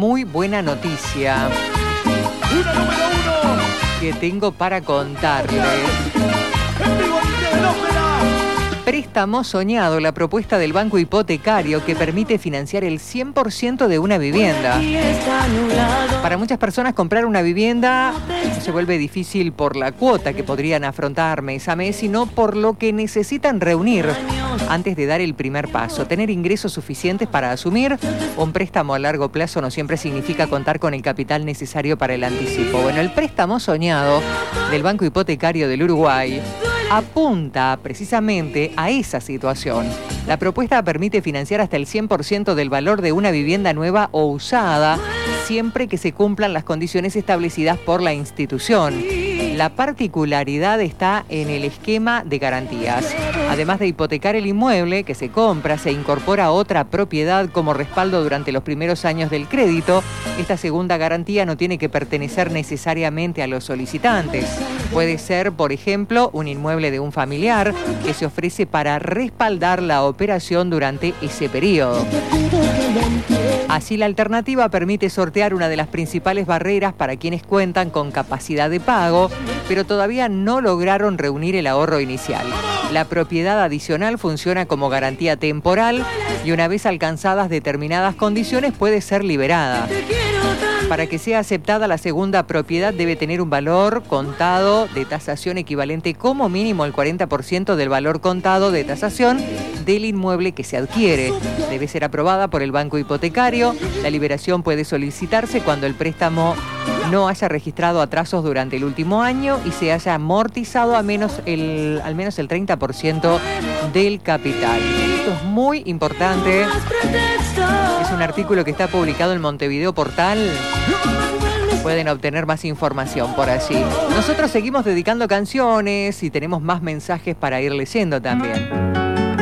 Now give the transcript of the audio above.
muy buena noticia que tengo para contarles. Préstamo soñado, la propuesta del Banco Hipotecario que permite financiar el 100% de una vivienda. Para muchas personas comprar una vivienda se vuelve difícil por la cuota que podrían afrontar mes a mes, sino por lo que necesitan reunir antes de dar el primer paso. Tener ingresos suficientes para asumir un préstamo a largo plazo no siempre significa contar con el capital necesario para el anticipo. Bueno, el préstamo soñado del Banco Hipotecario del Uruguay apunta precisamente a esa situación. La propuesta permite financiar hasta el 100% del valor de una vivienda nueva o usada, siempre que se cumplan las condiciones establecidas por la institución. La particularidad está en el esquema de garantías. Además de hipotecar el inmueble que se compra, se incorpora otra propiedad como respaldo durante los primeros años del crédito. Esta segunda garantía no tiene que pertenecer necesariamente a los solicitantes. Puede ser, por ejemplo, un inmueble de un familiar que se ofrece para respaldar la operación durante ese periodo. Así, la alternativa permite sortear una de las principales barreras para quienes cuentan con capacidad de pago, pero todavía no lograron reunir el ahorro inicial. La propiedad adicional funciona como garantía temporal y una vez alcanzadas determinadas condiciones puede ser liberada. Para que sea aceptada, la segunda propiedad debe tener un valor contado de tasación equivalente como mínimo al 40% del valor contado de tasación del inmueble que se adquiere. Debe ser aprobada por el Banco Hipotecario. La liberación puede solicitarse cuando el préstamo no haya registrado atrasos durante el último año y se haya amortizado al menos el 30% del capital. Esto es muy importante. Es un artículo que está publicado en Montevideo Portal. Pueden obtener más información por allí. Nosotros seguimos dedicando canciones y tenemos más mensajes para ir leyendo también.